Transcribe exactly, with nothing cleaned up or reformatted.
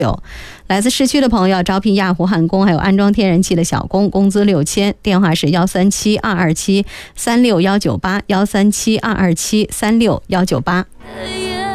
有来自市区的朋友招聘亚湖焊工，还有安装天然气的小工，工资六千，电话是幺三七二二七三六幺九八幺三七二二七三六幺九八。